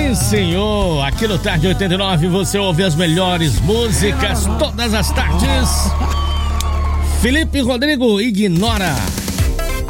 Sim, senhor. Aqui no Tarde 89 você ouve as melhores músicas todas as tardes. Felipe Rodrigo, Ignora.